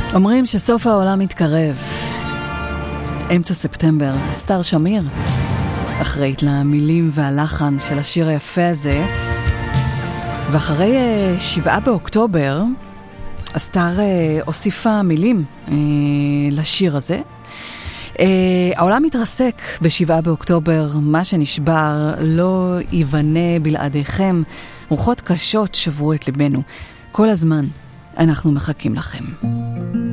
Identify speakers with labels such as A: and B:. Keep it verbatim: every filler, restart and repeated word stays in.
A: אומרים שסוף העולם מתקרב. אמצע ספטמבר, סטאר שמיר אחראית למילים והלחן של השיר היפה הזה, ואחרי שבעה באוקטובר הסטאר הוסיפה מילים לשיר הזה. העולם מתרסק בשבעה באוקטובר, מה שנשבר לא ייבנה בלעדיכם, רוחות קשות שברו את ליבנו, כל הזמן אנחנו מחכים לכם.